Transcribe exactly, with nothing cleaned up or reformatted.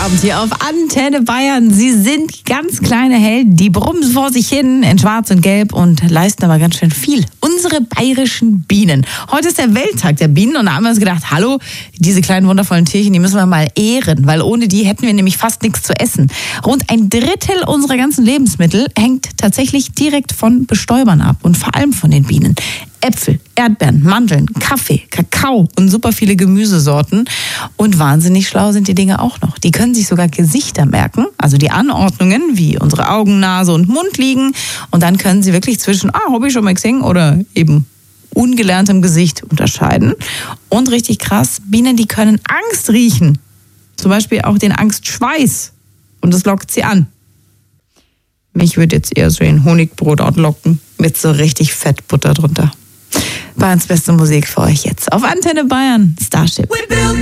Feierabend hier auf Antenne Bayern. Sie sind ganz kleine Helden, die brummen vor sich hin in Schwarz und Gelb und leisten aber ganz schön viel. Unsere bayerischen Bienen. Heute ist der Welttag der Bienen und da haben wir uns gedacht, hallo, diese kleinen wundervollen Tierchen, die müssen wir mal ehren, weil ohne die hätten wir nämlich fast nichts zu essen. Rund ein Drittel unserer ganzen Lebensmittel hängt tatsächlich direkt von Bestäubern ab und vor allem von den Bienen. Äpfel, Erdbeeren, Mandeln, Kaffee, Kakao und super viele Gemüsesorten. Und wahnsinnig schlau sind die Dinge auch noch. Die können sich sogar Gesichter merken, also die Anordnungen, wie unsere Augen, Nase und Mund liegen. Und dann können sie wirklich zwischen, ah, hab ich schon mal gesehen, oder eben ungelerntem Gesicht unterscheiden. Und richtig krass, Bienen, die können Angst riechen. Zum Beispiel auch den Angstschweiß. Und das lockt sie an. Mich würde jetzt eher so ein Honigbrot locken, mit so richtig Fettbutter drunter. Bayerns beste Musik für euch jetzt auf Antenne Bayern, Starship.